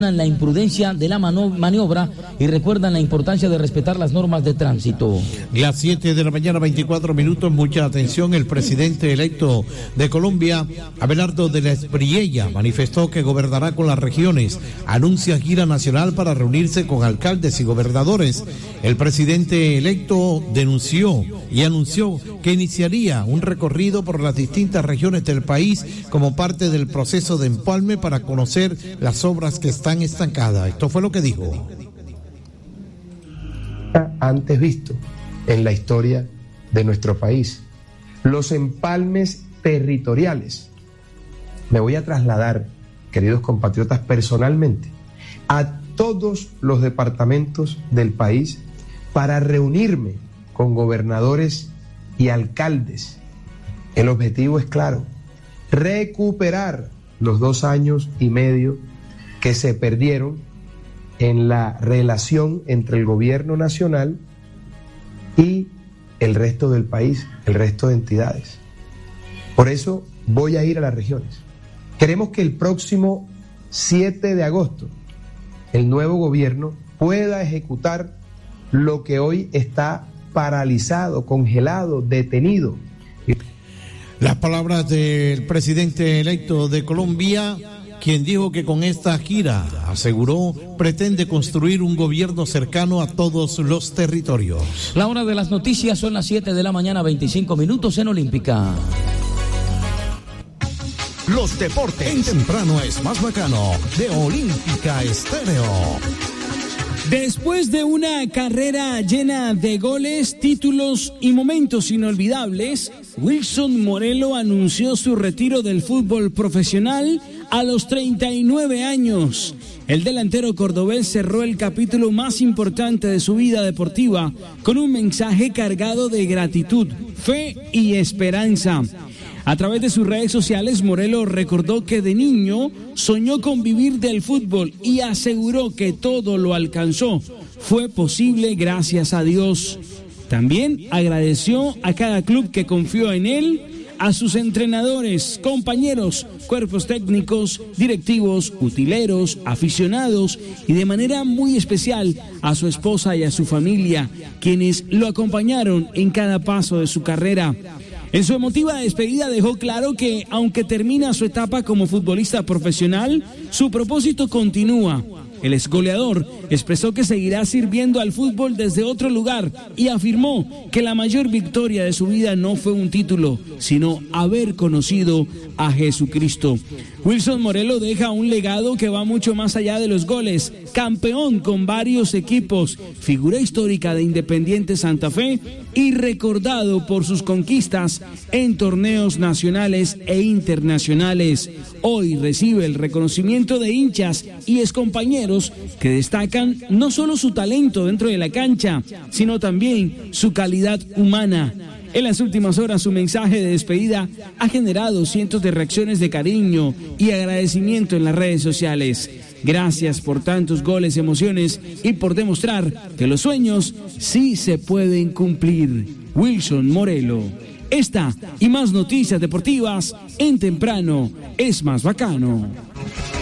la imprudencia de la maniobra y recuerdan la importancia de respetar las normas de tránsito. Las 7 de la mañana, 24 minutos, mucha atención. El presidente electo de Colombia, Abelardo de la Espriella, manifestó que gobernará con las regiones. Anuncia gira nacional para reunirse con alcaldes y gobernadores. El presidente electo denunció y anunció que iniciaría un recorrido por las distintas regiones del país como parte del proceso de empalme para conocer las obras que están estancada. Esto fue lo que dijo. Antes visto en la historia de nuestro país, los empalmes territoriales. Me voy a trasladar, queridos compatriotas, personalmente a todos los departamentos del país para reunirme con gobernadores y alcaldes. El objetivo es claro: recuperar los 2 años y medio que se perdieron en la relación entre el gobierno nacional y el resto del país, el resto de entidades. Por eso voy a ir a las regiones. Queremos que el próximo 7 de agosto el nuevo gobierno pueda ejecutar lo que hoy está paralizado, congelado, detenido. Las palabras del presidente electo de Colombia, quien dijo que con esta gira, aseguró, pretende construir un gobierno cercano a todos los territorios. La hora de las noticias son las 7 de la mañana, 25 minutos en Olímpica. Los deportes en temprano es más bacano, de Olímpica Estéreo. Después de una carrera llena de goles, títulos y momentos inolvidables, Wilson Morelo anunció su retiro del fútbol profesional a los 39 años. El delantero cordobés cerró el capítulo más importante de su vida deportiva con un mensaje cargado de gratitud, fe y esperanza. A través de sus redes sociales, Morelo recordó que de niño soñó con vivir del fútbol y aseguró que todo lo alcanzó. Fue posible gracias a Dios. También agradeció a cada club que confió en él, a sus entrenadores, compañeros, cuerpos técnicos, directivos, utileros, aficionados y de manera muy especial a su esposa y a su familia, quienes lo acompañaron en cada paso de su carrera. En su emotiva despedida dejó claro que, aunque termina su etapa como futbolista profesional, su propósito continúa. El exgoleador expresó que seguirá sirviendo al fútbol desde otro lugar y afirmó que la mayor victoria de su vida no fue un título, sino haber conocido a Jesucristo. Wilson Morelo deja un legado que va mucho más allá de los goles. Campeón con varios equipos, figura histórica de Independiente Santa Fe y recordado por sus conquistas en torneos nacionales e internacionales. Hoy recibe el reconocimiento de hinchas y excompañeros que destacan no solo su talento dentro de la cancha, sino también su calidad humana. En las últimas horas, su mensaje de despedida ha generado cientos de reacciones de cariño y agradecimiento en las redes sociales. Gracias por tantos goles, emociones y por demostrar que los sueños sí se pueden cumplir. Wilson Morelo. Esta y más noticias deportivas en Temprano es más bacano.